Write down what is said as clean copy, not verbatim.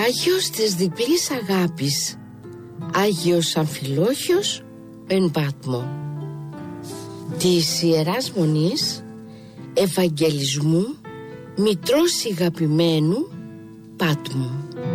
Άγιος της διπλής αγάπης, Άγιος Αμφιλόχιος εν Πάτμο, της Ιεράς Μονής Ευαγγελισμού Μητρός Ηγαπημένου Πάτμου.